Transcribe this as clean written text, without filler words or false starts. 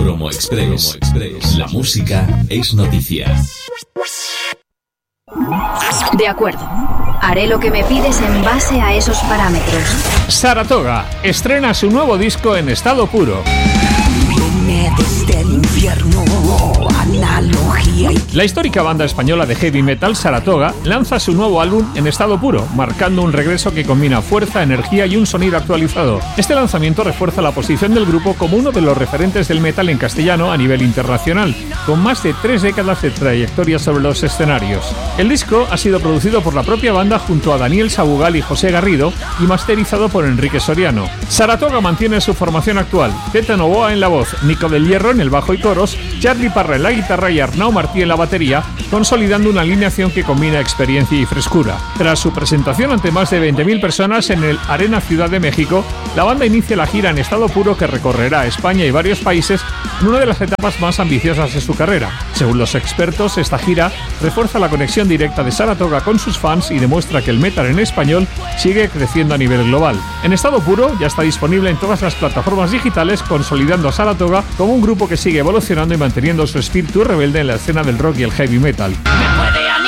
Promo Express. La música es noticia. De acuerdo. Haré lo que me pides en base a esos parámetros. Saratoga estrena su nuevo disco en estado puro. Viene desde el infierno, analogía. La histórica banda española de heavy metal Saratoga lanza su nuevo álbum en estado puro, marcando un regreso que combina fuerza, energía y un sonido actualizado. Este lanzamiento refuerza la posición del grupo como uno de los referentes del metal en castellano a nivel internacional, con más de 3 décadas de trayectoria sobre los escenarios. El disco ha sido producido por la propia banda junto a Daniel Sabugal y José Garrido y masterizado por Enrique Soriano. Saratoga mantiene su formación actual: Tete Novoa en la voz, Nico del Hierro en el bajo y coros, Charlie Parra en la guitarra y Arnau Martí en la batería, consolidando una alineación que combina experiencia y frescura. Tras su presentación ante más de 20.000 personas en el Arena Ciudad de México, la banda inicia la gira en estado puro que recorrerá España y varios países en una de las etapas más ambiciosas de su carrera. Según los expertos, esta gira refuerza la conexión directa de Saratoga con sus fans y demuestra que el metal en español sigue creciendo a nivel global. En estado puro ya está disponible en todas las plataformas digitales, consolidando a Saratoga como un grupo que sigue evolucionando y manteniendo su espíritu rebelde en la escena del rock y el heavy metal.